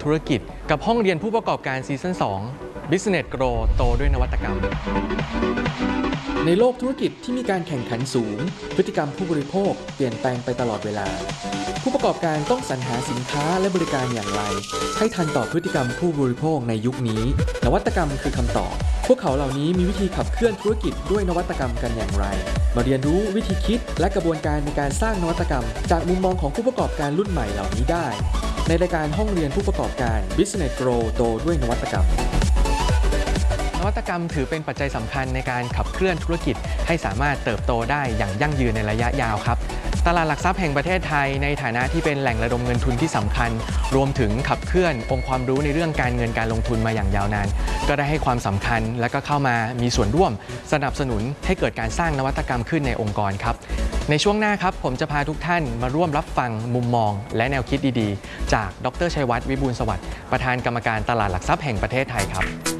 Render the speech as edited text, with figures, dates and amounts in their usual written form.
ธุรกิจกับห้องเรียนผู้ประกอบการซีซั่น2 Business Grow โตด้วยนวัตกรรมในโลกธุรกิจที่มีการแข่งขันสูงพฤติกรรมผู้บริโภคเปลี่ยนแปลงไปตลอดเวลาผู้ประกอบการต้องสรรหาสินค้าและบริการอย่างไรให้ทันต่อพฤติกรรมผู้บริโภคในยุคนี้นวัตกรรมคือคำตอบพวกเขาเหล่านี้มีวิธีขับเคลื่อนธุรกิจด้วยนวัตกรรมกันอย่างไรมาเรียนรู้วิธีคิดและกระบวนการในการสร้างนวัตกรรมจากมุมมองของผู้ประกอบการรุ่นใหม่เหล่านี้ได้ในรายการห้องเรียนผู้ประกอบการ Business Grow โตด้วยนวัตกรรมนวัตกรรมถือเป็นปัจจัยสำคัญในการขับเคลื่อนธุรกิจให้สามารถเติบโตได้อย่างยั่งยืนในระยะยาวครับตลาดหลักทรัพย์แห่งประเทศไทยในฐานะที่เป็นแหล่งระดมเงินทุนที่สำคัญรวมถึงขับเคลื่อนองค์ความรู้ในเรื่องการเงินการลงทุนมาอย่างยาวนานก็ได้ให้ความสำคัญและก็เข้ามามีส่วนร่วมสนับสนุนให้เกิดการสร้างนวัตกรรมขึ้นในองค์กรครับในช่วงหน้าครับผมจะพาทุกท่านมาร่วมรับฟังมุมมองและแนวคิดดีๆจากดร.ชัยวัฒน์ วิบูลย์สวัสดิ์ประธานกรรมการตลาดหลักทรัพย์แห่งประเทศไทยครับ